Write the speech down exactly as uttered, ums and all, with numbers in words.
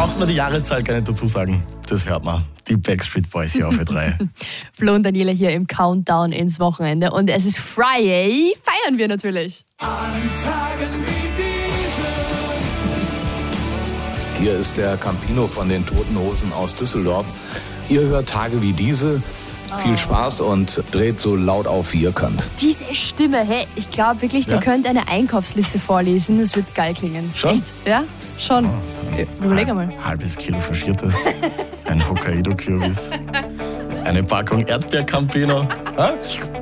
braucht man die Jahreszahl gar nicht dazu sagen. Das hört man. Die Backstreet Boys hier auf E drei. Flo und Daniela hier im Countdown ins Wochenende. Und es ist Friday. Feiern wir natürlich. An Tagen wie diesen. Hier ist der Campino von den Toten Hosen aus Düsseldorf. Ihr hört Tage wie diese. Viel Spaß und dreht so laut auf, wie ihr könnt. Diese Stimme, hey, ich glaube wirklich, der Ja. könnte eine Einkaufsliste vorlesen. Das wird geil klingen. Schon? Echt? Ja, schon. Oh. Überleg einmal. Halbes Kilo Faschiertes, ein Hokkaido-Kürbis, eine Packung Erdbeer-Campino. Ha?